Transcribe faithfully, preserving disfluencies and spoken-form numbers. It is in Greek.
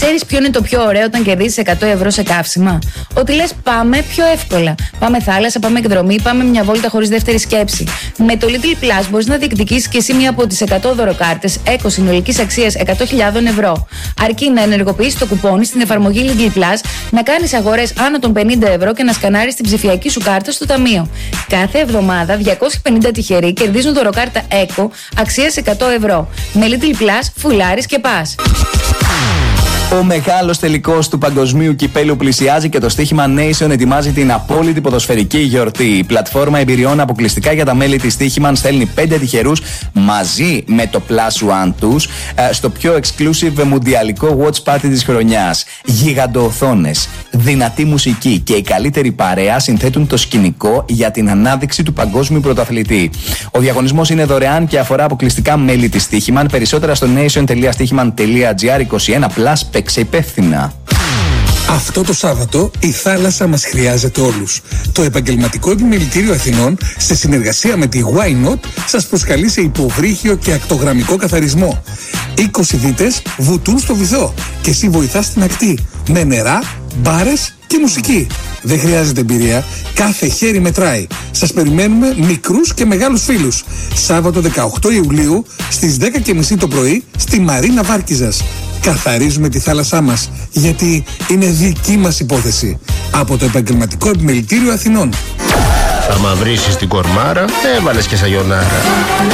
Ξέρεις ποιο είναι το πιο ωραίο όταν κερδίζεις εκατό ευρώ σε καύσιμα? Ότι λες πάμε πιο εύκολα. Πάμε θάλασσα, πάμε εκδρομή, πάμε μια βόλτα χωρίς δεύτερη σκέψη. Με το Lidl Plus μπορείς να διεκδικήσεις και εσύ μία από τις εκατό δωροκάρτες Eco συνολικής αξίας εκατό χιλιάδες ευρώ. Αρκεί να ενεργοποιήσεις το κουπόνι στην εφαρμογή Lidl Plus, να κάνεις αγορές άνω των πενήντα ευρώ και να σκανάρεις την ψηφιακή σου κάρτα στο ταμείο. Κάθε εβδομάδα διακόσιοι πενήντα τυχεροί κερδίζουν δωροκάρτα Eco αξίας εκατό ευρώ. Με Lidl Plus φουλάρεις και πας. Ο μεγάλος τελικός του παγκοσμίου κυπέλου πλησιάζει και το στοίχημα Nation ετοιμάζει την απόλυτη ποδοσφαιρική γιορτή. Η πλατφόρμα εμπειριών αποκλειστικά για τα μέλη της Στοίχημαν στέλνει πέντε τυχερούς μαζί με το Plus One τους στο πιο exclusive μουντιαλικό watch party της χρονιάς. Γιγαντοοθόνες, δυνατή μουσική και η καλύτερη παρέα συνθέτουν το σκηνικό για την ανάδειξη του παγκόσμιου πρωταθλητή. Ο διαγωνισμός είναι δωρεάν και αφορά αποκλειστικά μέλη της Στοίχημαν. Περισσότερα στο nation τελεία στοίχημαν τελεία gr. είκοσι ένα Plus, παίξε υπεύθυνα. Αυτό το Σάββατο η θάλασσα μας χρειάζεται όλους. Το Επαγγελματικό Επιμελητήριο Αθηνών, σε συνεργασία με τη Why Not, σας προσκαλεί σε υποβρύχιο και ακτογραμμικό καθαρισμό. είκοσι δίτες βουτούν στο βυθό και εσύ βοηθάς στην ακτή με νερά, μπάρες και μουσική. Δεν χρειάζεται εμπειρία, κάθε χέρι μετράει. Σας περιμένουμε μικρούς και μεγάλους φίλους. Σάββατο δεκαοκτώ Ιουλίου στις δέκα και μισή το πρωί στη Μαρίνα Βάρκιζας. Καθαρίζουμε τη θάλασσά μας, γιατί είναι δική μας υπόθεση. Από το Επαγγελματικό Επιμελητήριο Αθηνών. Άμα βρίσεις την κορμάρα, έβαλες και σαγιονάρα.